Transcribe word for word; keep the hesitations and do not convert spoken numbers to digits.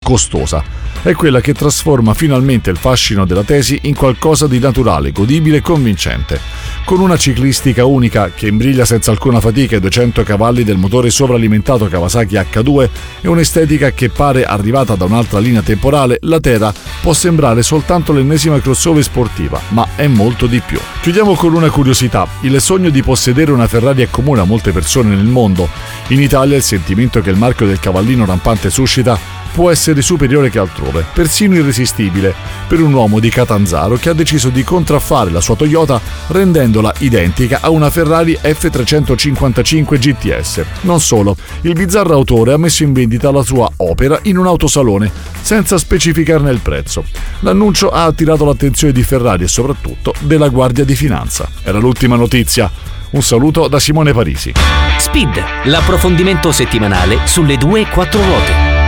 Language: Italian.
costosa. È quella che trasforma finalmente il fascino della Tesi in qualcosa di naturale, godibile e convincente. Con una ciclistica unica che imbriglia senza alcuna fatica i duecento cavalli del motore sovralimentato Kawasaki acca due e un'estetica che pare arrivata da un'altra linea temporale, la Thera può sembrare soltanto l'ennesima crossover sportiva, ma è molto di più. Chiudiamo con una curiosità. Il sogno di possedere una Ferrari è comune a molte persone nel mondo. In Italia il sentimento che il marchio del cavallino rampante suscita può essere superiore che altrove, persino irresistibile, per un uomo di Catanzaro che ha deciso di contraffare la sua Toyota rendendola identica a una Ferrari F trecentocinquantacinque G T S. Non solo, il bizzarro autore ha messo in vendita la sua opera in un autosalone, senza specificarne il prezzo. L'annuncio ha attirato l'attenzione di Ferrari e soprattutto della Guardia di Finanza. Era l'ultima notizia. Un saluto da Simone Parisi. Speed, l'approfondimento settimanale sulle due e quattro ruote.